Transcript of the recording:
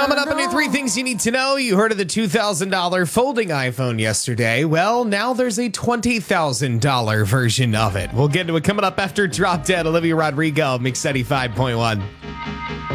Coming up in your three things you need to know, you heard of the $2,000 folding iPhone yesterday. Well, now there's a $20,000 version of it. We'll get into it coming up after Drop Dead, Olivia Rodrigo, Mix 85.1.